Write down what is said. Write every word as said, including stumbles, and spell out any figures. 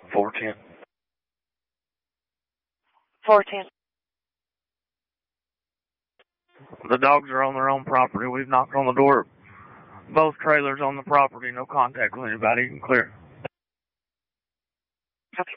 four ten. four ten. The dogs are on their own property. We've knocked on the door. Both trailers on the property. No contact with anybody. You can clear.